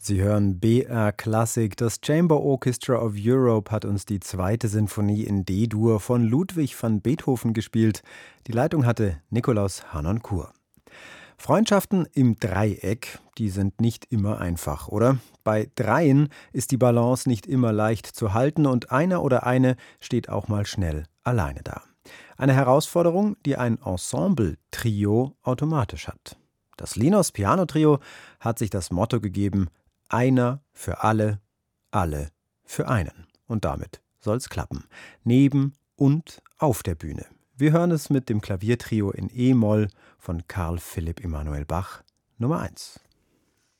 Sie hören BR Klassik. Das Chamber Orchestra of Europe hat uns die zweite Sinfonie in D-Dur von Ludwig van Beethoven gespielt. Die Leitung hatte Nikolaus Harnoncourt. Freundschaften im Dreieck, die sind nicht immer einfach, oder? Bei Dreien ist die Balance nicht immer leicht zu halten und einer oder eine steht auch mal schnell alleine da. Eine Herausforderung, die ein Ensemble-Trio automatisch hat. Das Linos Piano Trio hat sich das Motto gegeben: einer für alle für einen. Und damit soll's klappen. Neben und auf der Bühne. Wir hören es mit dem Klaviertrio in E-Moll von Carl Philipp Emanuel Bach, Nummer 1.